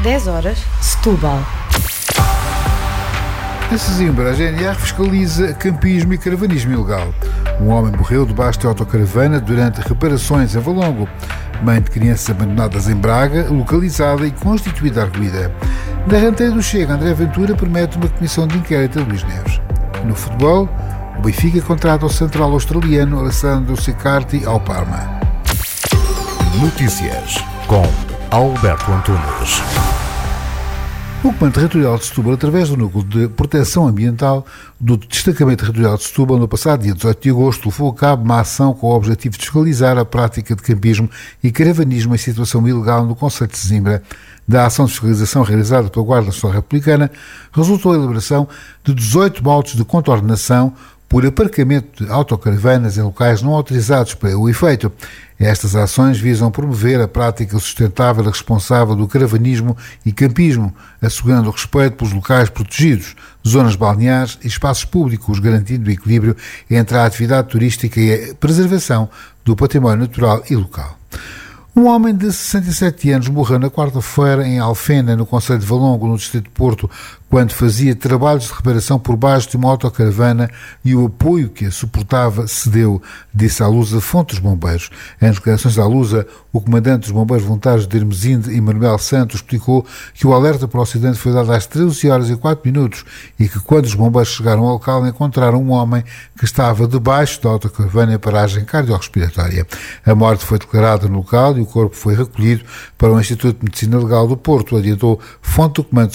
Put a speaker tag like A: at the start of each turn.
A: 10 horas, Setúbal.
B: Em Sesimbra, a GNR fiscaliza campismo e caravanismo ilegal. Um homem morreu debaixo de autocaravana durante reparações em Valongo. Mãe de crianças abandonadas em Braga, localizada e constituída arguida. Na ranteira do Chega, André Ventura promete uma comissão de inquérito a Luís Neves. No futebol, o Benfica contrata o central australiano Alessandro Sicardi ao Parma.
C: Notícias com Alberto Antunes.
B: O Comando Territorial de Setúbal, através do Núcleo de Proteção Ambiental do Destacamento Territorial de Setúbal, no passado dia 18 de agosto, levou a cabo uma ação com o objetivo de fiscalizar a prática de campismo e caravanismo em situação ilegal no concelho de Sesimbra. Da ação de fiscalização realizada pela Guarda Nacional Republicana, resultou a elaboração de 18 autos de contornação por aparcamento de autocaravanas em locais não autorizados para o efeito. Estas ações visam promover a prática sustentável e responsável do caravanismo e campismo, assegurando o respeito pelos locais protegidos, zonas balneares e espaços públicos, garantindo o equilíbrio entre a atividade turística e a preservação do património natural e local. Um homem de 67 anos morreu na quarta-feira em Alfena, no concelho de Valongo, no distrito de Porto, quando fazia trabalhos de reparação por baixo de uma autocaravana e o apoio que a suportava cedeu, disse à Lusa fonte dos bombeiros. Em declarações à Lusa, o comandante dos bombeiros voluntários de Hermesinde, Emanuel Santos, explicou que o alerta para o acidente foi dado às 13 horas e 4 minutos e que quando os bombeiros chegaram ao local encontraram um homem que estava debaixo da autocaravana em paragem cardiorrespiratória. A morte foi declarada no local e o corpo foi recolhido para o Instituto de Medicina Legal do Porto, adiantou fonte do Comando